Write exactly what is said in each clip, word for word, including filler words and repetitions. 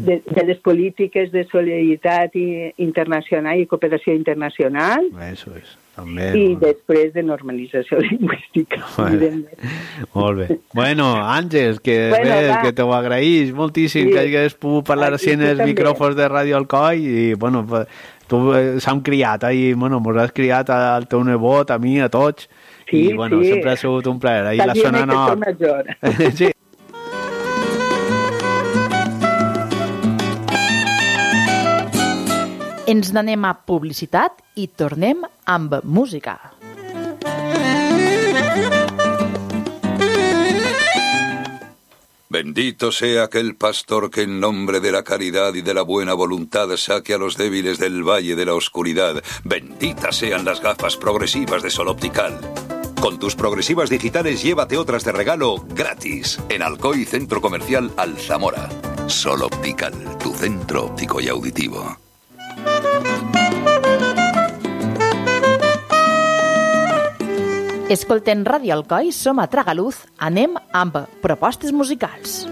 de, de les polítiques de solidaritat i internacional i cooperació internacional. Eso és. També, I no? després de normalització lingüística. Bueno, molt bé. Bueno, Àngels, que bueno, bé, va. que t'ho agraïs moltíssim, sí. Que hagués pogut parlar així en els micròfons de Ràdio Alcoi i, bueno, tu s'han criat i, bueno, mos has criat al teu nebot, a mi, a tots, sí, i, bueno, sí. sempre ha sigut un plaer. Ahí la zona nord. Sí. Ens n'anem a publicitat i tornem amb música. Bendito sea aquel pastor que en nombre de la caridad y de la buena voluntad saque a los débiles del valle de la oscuridad. Benditas sean las gafas progresivas de Sol Optical. Con tus progresivas digitales llévate otras de regalo gratis en Alcoy Centro Comercial Alzamora. Sol Optical, tu centro óptico y auditivo. Escolten Ràdio Alcoi, som a Tragaluz, anem amb propostes musicals.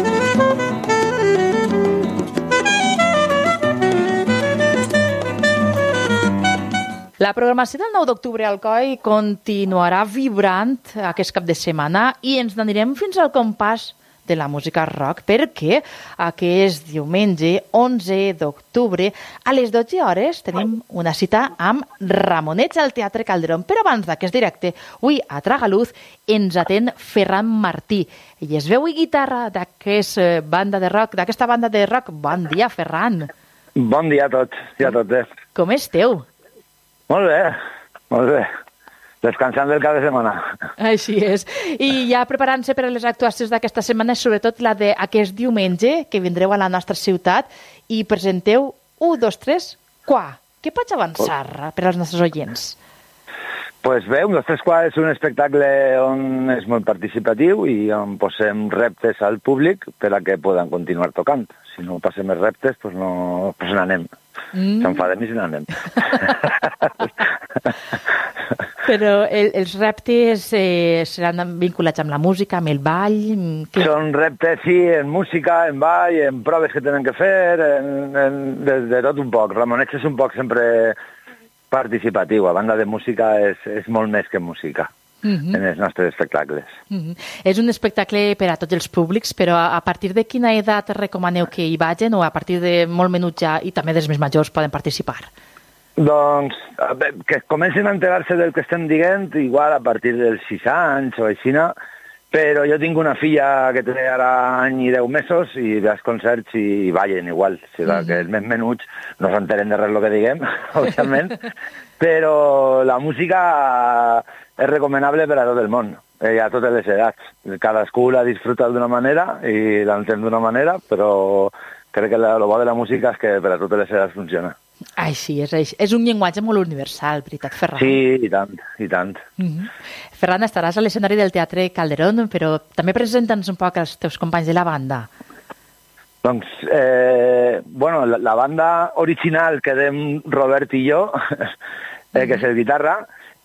La programació del nou d'octubre a Alcoi continuarà vibrant aquest cap de setmana i ens n'anirem fins al compàs de la música rock, perquè aquest diumenge, onze d'octubre, a les dotze hores tenim una cita amb Ramonets al Teatre Calderón. Però abans d'aquest directe, avui a Tragaluz ens atén Ferran Martí. Ell és veu i guitarra d'aquesta banda de rock, d'aquesta banda de rock. Bon dia, Ferran. Bon dia a tots i a totes. Com esteu? Molt bé, molt bé. Descansant del cap de setmana. Així és. I ja preparant-se per a les actuacions d'aquesta setmana, sobretot la d'aquest diumenge, que vindreu a la nostra ciutat i presenteu u, dos, tres, qua. Què pots avançar per als nostres oients? Pues bé, un, dos, tres, qua és un espectacle on és molt participatiu i on posem reptes al públic per a que poden continuar tocant. Si no passem els reptes, pues no, pues n'anem. Mm. S'enfadem i se n'anem. Però el, els reptes eh, seran vinculats amb la música, amb el ball? Que... Són reptes, sí, en música, en ball, en proves que tenen que fer, en, en, de, de tot un poc. Ramonets és un poc sempre participatiu. A banda de música és, és molt més que música. Uh-huh. En els nostres espectacles. Uh-huh. És un espectacle per a tots els públics, però a partir de quina edat recomaneu que hi vagin o a partir de molt menut ja i també dels més majors poden participar? Doncs que comencin a enterar-se del que estem dient, igual a partir dels sis anys o així, però jo tinc una filla que té ara any i deu mesos i ve als concerts i ballen igual. O sigui, uh-huh. que els més menuts no s'enteren de res el que diguem, òbviament, però la música és recomanable per a tot el món, eh, a totes les edats. Cadascú la disfruta d'una manera i l'entén d'una manera, però crec que el bo de la música és que per a totes les edats funciona. Així és, així. És un llenguatge molt universal, veritat, Ferran? Sí, i tant, i tant. Uh-huh. Ferran, estaràs a l'escenari del Teatre Calderón, però també presenta'ns un poc els teus companys de la banda. Doncs, eh, bueno, la, la banda original quedem Robert i jo, eh, que és el guitarra,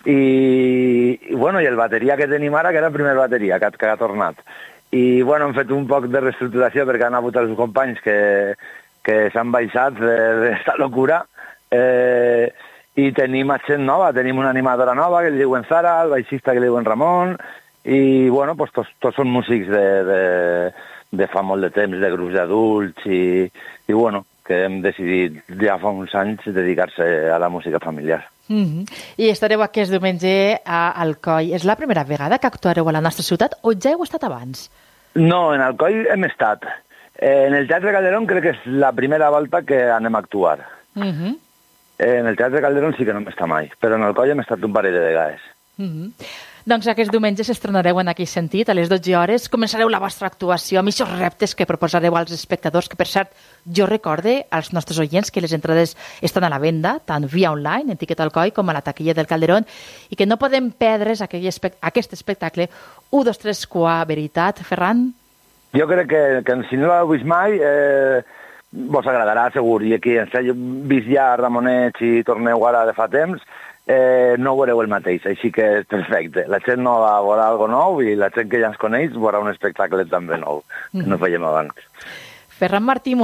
i, i, bueno, i el bateria que tenim ara, que era el primer bateria, que, que ha tornat. I, bueno, hem fet un poc de reestructuració perquè han hagut els companys que, que s'han baixat d'esta locura, eh, i tenim gent nova, tenim una animadora nova que li diuen Sara, el baixista que li diuen Ramon, i, bueno, pues, tots, tots són músics de, de, de fa molt de temps, de grups d'adults, i, i, bueno, que hem decidit ja fa uns anys dedicar-se a la música familiar. Mm-hmm. I estareu aquest diumenge a Alcoi. És la primera vegada que actuareu a la nostra ciutat o ja heu estat abans? No, en Alcoi hem estat. Eh, en el Teatre Calderón crec que és la primera volta que anem a actuar. Mm-hmm. eh, en el Teatre Calderón sí que no hem estat mai, però en Alcoi hem estat un parell de vegades. Mm-hmm. Doncs aquest diumenge s'estrenareu en aquell sentit, a les dotze hores. Començareu la vostra actuació amb aquests reptes que proposareu als espectadors, que per cert, jo recorde als nostres oients que les entrades estan a la venda, tant via online, en Tiquet Alcoi, com a la taquilla del Calderón, i que no podem perdre's aquell espe- aquest espectacle u, dos, tres, qua, veritat, Ferran? Jo crec que, que si no l'heu vist mai, eh, vos agradarà, segur. I aquí ens heu vist ja Ramonets i torneu ara de fa temps, eh, no veureu el mateix, així que és perfecte. La gent nova veurà algo nou i la gent que ja ens coneix veurà un espectacle també nou, que no fèiem abans. Ferran Martí,